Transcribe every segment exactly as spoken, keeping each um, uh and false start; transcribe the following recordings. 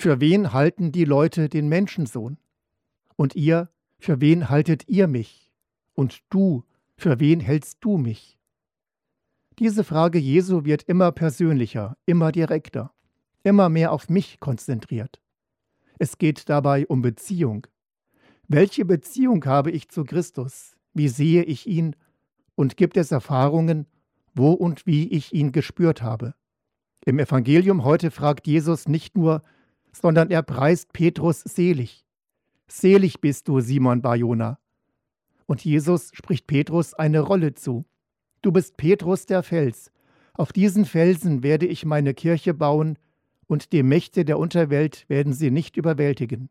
Für wen halten die Leute den Menschensohn? Und ihr, für wen haltet ihr mich? Und du, für wen hältst du mich? Diese Frage Jesu wird immer persönlicher, immer direkter, immer mehr auf mich konzentriert. Es geht dabei um Beziehung. Welche Beziehung habe ich zu Christus? Wie sehe ich ihn? Und gibt es Erfahrungen, wo und wie ich ihn gespürt habe? Im Evangelium heute fragt Jesus nicht nur, sondern er preist Petrus selig. Selig bist du, Simon Bar-Jona. Und Jesus spricht Petrus eine Rolle zu. Du bist Petrus der Fels. Auf diesen Felsen werde ich meine Kirche bauen, und die Mächte der Unterwelt werden sie nicht überwältigen.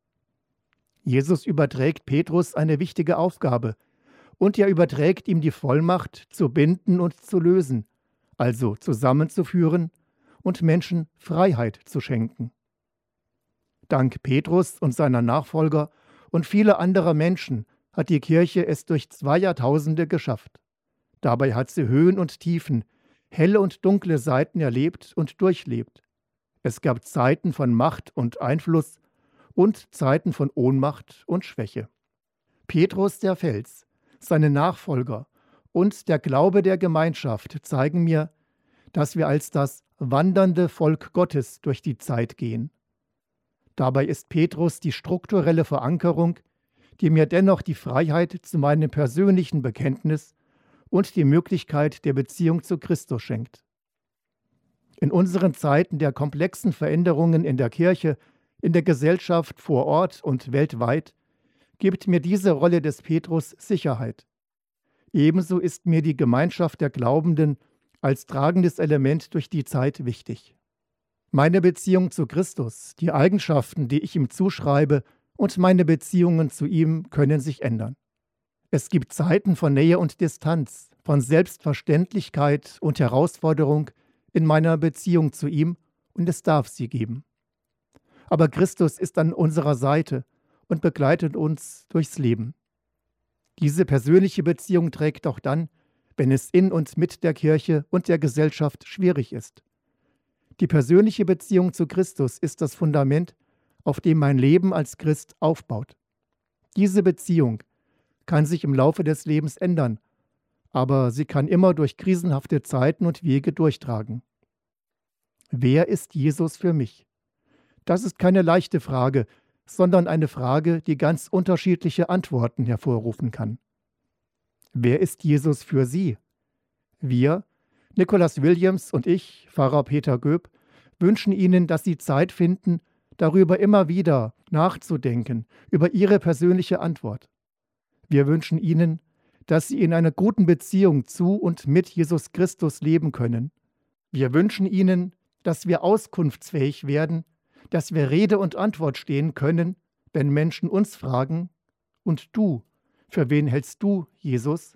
Jesus überträgt Petrus eine wichtige Aufgabe, und er überträgt ihm die Vollmacht, zu binden und zu lösen, also zusammenzuführen und Menschen Freiheit zu schenken. Dank Petrus und seiner Nachfolger und vieler anderer Menschen hat die Kirche es durch zwei Jahrtausende geschafft. Dabei hat sie Höhen und Tiefen, helle und dunkle Seiten erlebt und durchlebt. Es gab Zeiten von Macht und Einfluss und Zeiten von Ohnmacht und Schwäche. Petrus der Fels, seine Nachfolger und der Glaube der Gemeinschaft zeigen mir, dass wir als das wandernde Volk Gottes durch die Zeit gehen. Dabei ist Petrus die strukturelle Verankerung, die mir dennoch die Freiheit zu meinem persönlichen Bekenntnis und die Möglichkeit der Beziehung zu Christus schenkt. In unseren Zeiten der komplexen Veränderungen in der Kirche, in der Gesellschaft vor Ort und weltweit, gibt mir diese Rolle des Petrus Sicherheit. Ebenso ist mir die Gemeinschaft der Glaubenden als tragendes Element durch die Zeit wichtig. Meine Beziehung zu Christus, die Eigenschaften, die ich ihm zuschreibe, und meine Beziehungen zu ihm können sich ändern. Es gibt Zeiten von Nähe und Distanz, von Selbstverständlichkeit und Herausforderung in meiner Beziehung zu ihm, und es darf sie geben. Aber Christus ist an unserer Seite und begleitet uns durchs Leben. Diese persönliche Beziehung trägt auch dann, wenn es in und mit der Kirche und der Gesellschaft schwierig ist. Die persönliche Beziehung zu Christus ist das Fundament, auf dem mein Leben als Christ aufbaut. Diese Beziehung kann sich im Laufe des Lebens ändern, aber sie kann immer durch krisenhafte Zeiten und Wege durchtragen. Wer ist Jesus für mich? Das ist keine leichte Frage, sondern eine Frage, die ganz unterschiedliche Antworten hervorrufen kann. Wer ist Jesus für Sie? Wir, Nicholas Williams und ich, Pfarrer Peter Göb, wünschen Ihnen, dass Sie Zeit finden, darüber immer wieder nachzudenken, über Ihre persönliche Antwort. Wir wünschen Ihnen, dass Sie in einer guten Beziehung zu und mit Jesus Christus leben können. Wir wünschen Ihnen, dass wir auskunftsfähig werden, dass wir Rede und Antwort stehen können, wenn Menschen uns fragen, und du, für wen hältst du Jesus?